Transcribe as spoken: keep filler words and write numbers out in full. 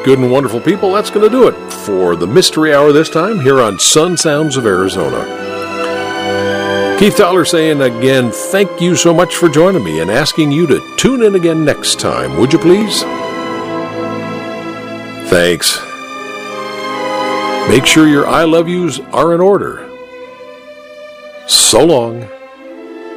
good and wonderful people, that's going to do it for the Mystery Hour this time here on Sun Sounds of Arizona. Keith Dollar saying again, thank you so much for joining me and asking you to tune in again next time. Would you please? Thanks. Make sure your I love yous are in order. So long.